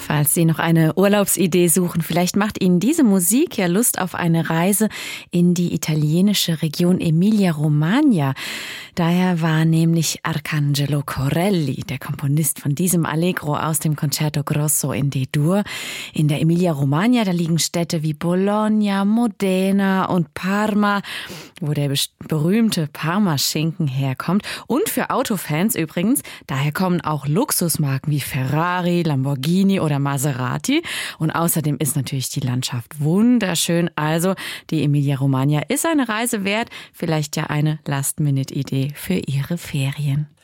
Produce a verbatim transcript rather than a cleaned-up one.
Falls Sie noch eine Urlaubsidee suchen, vielleicht macht Ihnen diese Musik ja Lust auf eine Reise in die italienische Region Emilia-Romagna. Daher war nämlich Arcangelo Corelli, der Komponist von diesem Allegro aus dem Concerto Grosso in D-Dur. In der Emilia-Romagna, da liegen Städte wie Bologna, Modena und Parma, wo der berühmte Parma-Schinken herkommt. Und für Autofans übrigens, daher kommen auch Luxusmarken wie Ferrari, Lamborghini oder Maserati. Und außerdem ist natürlich die Landschaft wunderschön. Also die Emilia-Romagna ist eine Reise wert, vielleicht ja eine Last-Minute-Idee für Ihre Ferien.